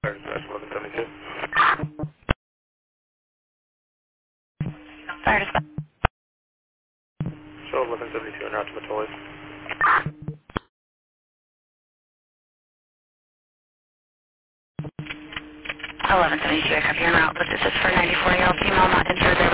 Dispatch 1172. Fire dispatch. Show 1172 and route to Metolius. 1172 aircraft, you're en route. This is for 94-year-old female not insured.